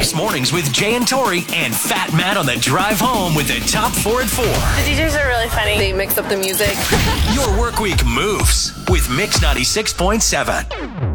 Mix Mornings with Jay and Tori and Fat Matt on the drive home with the top 4 at 4. The DJs are really funny. They mix up the music. Your work week moves with Mix 96.7.